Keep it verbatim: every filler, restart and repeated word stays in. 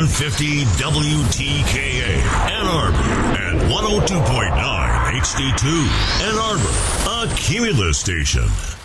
fifty W T K A, Ann Arbor, and one oh two point nine H D two, Ann Arbor, a Cumulus station.